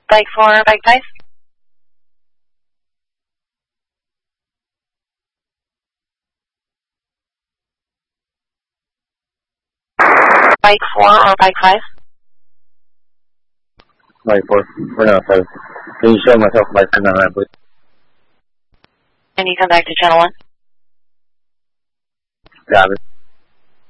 Bike 4, Bike 5. Bike 4 or Bike 5. Bike 4, we're not 5. Can you show myself Bike 5 now, please? Can you come back to channel 1? Got it.